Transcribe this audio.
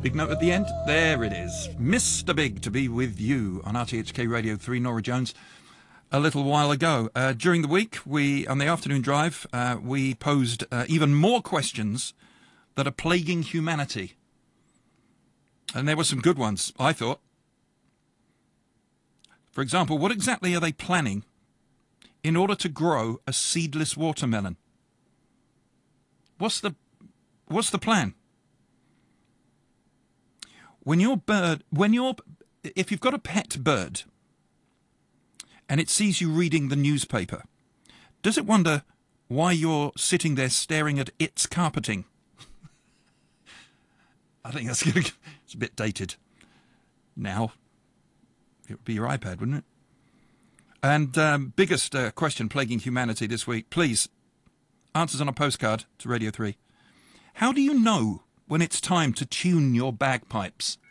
Big note at the end. There it is. Mr. Big to be with you on RTHK Radio 3, Norah Jones. A little while ago. During the week, on the afternoon drive, we posed even more questions that are plaguing humanity. And there were some good ones, I thought. For example, what exactly are they planning in order to grow a seedless watermelon? What's the plan? If you've got a pet bird and it sees you reading the newspaper, does it wonder why you're sitting there staring at its carpeting? I think it's a bit dated now. It would be your iPad, wouldn't it? And biggest question plaguing humanity this week, please, answers on a postcard to Radio 3. How do you know when it's time to tune your bagpipes?